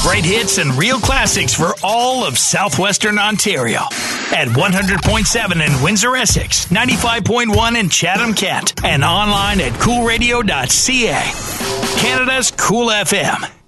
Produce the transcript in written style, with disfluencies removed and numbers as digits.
Great hits and real classics for all of southwestern Ontario. At 100.7 in Windsor, Essex, 95.1 in Chatham-Kent, and online at coolradio.ca. Canada's Cool FM.